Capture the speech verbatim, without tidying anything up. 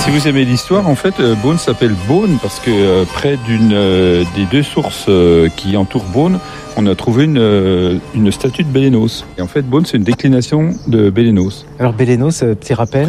Si vous aimez l'histoire, en fait, euh, Beaune s'appelle Beaune parce que euh, près d'une euh, des deux sources euh, qui entourent Beaune, on a trouvé une, euh, une statue de Bélénos. Et en fait, Beaune, c'est une déclination de Bélénos. Alors Bélénos, euh, petit rappel.